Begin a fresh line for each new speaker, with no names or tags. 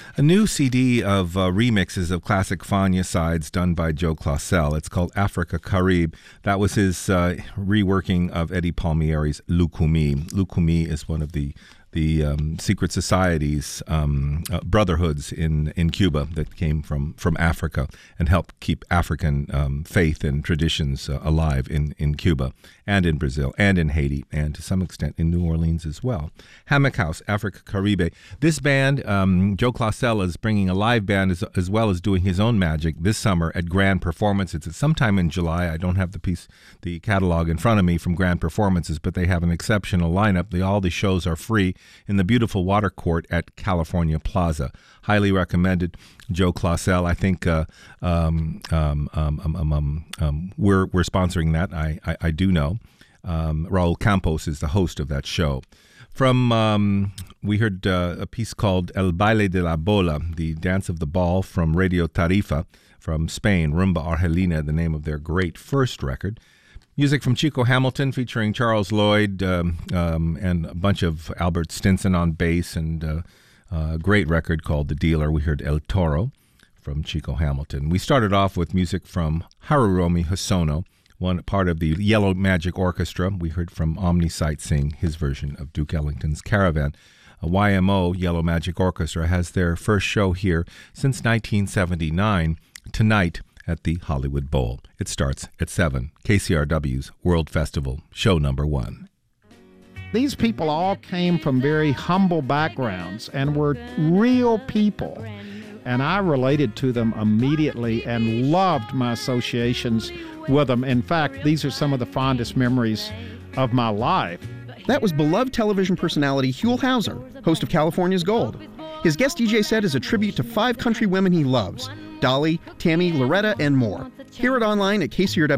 A new CD of remixes of classic Fania sides done by Joe Claussell. It's called Africa Caribe. That was his reworking of Eddie Palmieri's Lukumi. Lukumi is one of the secret societies, brotherhoods in Cuba that came from Africa and helped keep African faith and traditions alive in Cuba and in Brazil and in Haiti and to some extent in New Orleans as well. Hammock House, Africa Caribe. This band, Joe Claussell, is bringing a live band as well as doing his own magic this summer at Grand Performance. It's sometime in July. I don't have the catalog in front of me from Grand Performances, but they have an exceptional lineup. All the shows are free in the beautiful water court at California Plaza. Highly recommended. Joe Claussell, I think we're sponsoring that. I do know. Raul Campos is the host of that show. From we heard a piece called El Baile de la Bola, the Dance of the Ball, from Radio Tarifa from Spain. Rumba Argelina, the name of their great first record. Music from Chico Hamilton featuring Charles Lloyd and a bunch of Albert Stinson on bass, and a great record called The Dealer. We heard El Toro from Chico Hamilton. We started off with music from Haruomi Hosono, one part of the Yellow Magic Orchestra. We heard from Omni Sight sing his version of Duke Ellington's Caravan. YMO, Yellow Magic Orchestra, has their first show here since 1979, tonight at the Hollywood Bowl. It starts at 7. KCRW's World Festival, show number 1.
These people all came from very humble backgrounds and were real people. And I related to them immediately and loved my associations with them. In fact, these are some of the fondest memories of my life.
That was beloved television personality Huell Hauser, host of California's Gold. His guest DJ set is a tribute to 5 country women he loves: Dolly, Tammy, Loretta, and more. Hear it online at KCRW.